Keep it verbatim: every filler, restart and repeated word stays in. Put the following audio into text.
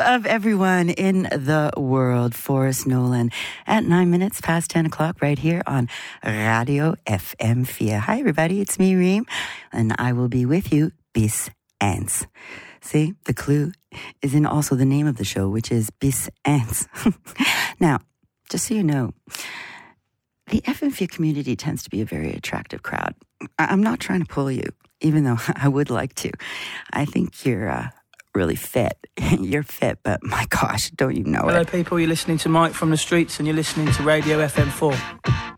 of everyone in the world. Forrest Nolan at nine minutes past ten o'clock right here on Radio F M four. Hi, everybody. It's me, Reem, and I will be with you bis eins. See, the clue is in also the name of the show, which is bis eins. Now, just so you know, the F M four community tends to be a very attractive crowd. I'm not trying to pull you, even though I would like to. I think you're uh, really fit. You're fit, but my gosh, don't you know Hello, it? people. You're listening to Mike from the Streets and you're listening to Radio F M four.